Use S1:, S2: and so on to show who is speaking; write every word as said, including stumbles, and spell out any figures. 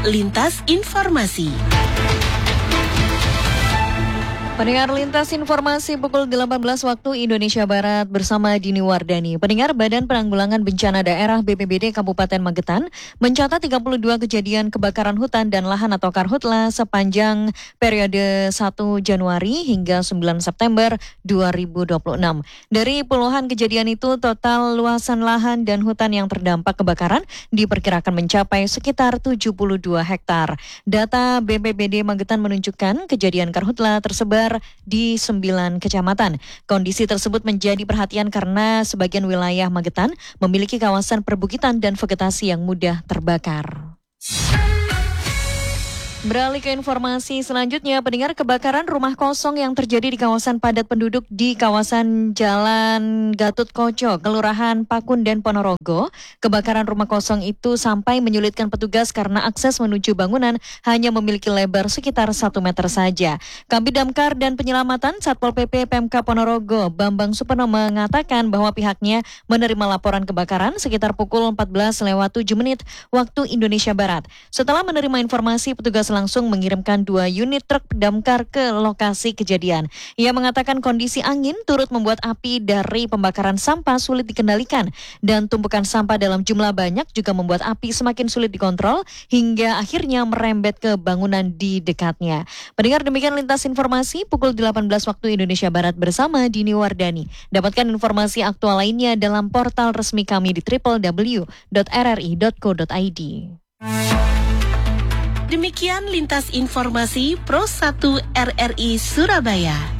S1: Lintas Informasi.
S2: Pendengar Lintas Informasi pukul delapan belas waktu Indonesia Barat bersama Dini Wardani. Pendengar Badan Penanggulangan Bencana Daerah B P B D Kabupaten Magetan mencatat tiga puluh dua kejadian kebakaran hutan dan lahan atau karhutla sepanjang periode satu Januari hingga sembilan September dua ribu dua puluh enam. Dari puluhan kejadian itu, total luasan lahan dan hutan yang terdampak kebakaran diperkirakan mencapai sekitar tujuh puluh dua hektar. Data B P B D Magetan menunjukkan kejadian karhutla tersebar di sembilan kecamatan. Kondisi tersebut menjadi perhatian karena sebagian wilayah Magetan memiliki kawasan perbukitan dan vegetasi yang mudah terbakar. Beralih ke informasi selanjutnya, pendengar, kebakaran rumah kosong yang terjadi di kawasan padat penduduk di kawasan Jalan Gatot Koco, Kelurahan Pakun dan Ponorogo. Kebakaran rumah kosong itu sampai menyulitkan petugas karena akses menuju bangunan hanya memiliki lebar sekitar satu meter saja. Kabid Damkar dan Penyelamatan Satpol P P Pemkab Ponorogo, Bambang Supono, mengatakan bahwa pihaknya menerima laporan kebakaran sekitar pukul empat belas lewat tujuh menit waktu Indonesia Barat. Setelah menerima informasi, petugas langsung mengirimkan dua unit truk damkar ke lokasi kejadian. Ia mengatakan kondisi angin turut membuat api dari pembakaran sampah sulit dikendalikan dan tumpukan sampah dalam jumlah banyak juga membuat api semakin sulit dikontrol hingga akhirnya merembet ke bangunan di dekatnya. Pendengar, demikian Lintas Informasi pukul delapan belas waktu Indonesia Barat bersama Dini Wardani. Dapatkan informasi aktual lainnya dalam portal resmi kami di w w w dot r r i dot co dot i d.
S1: Demikian Lintas Informasi Pro satu R R I Surabaya.